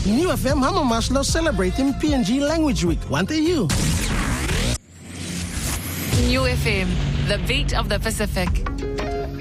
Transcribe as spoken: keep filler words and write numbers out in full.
New F M Hammer Maslow celebrating P N G Language Week. Want you? New F M, the beat of the Pacific.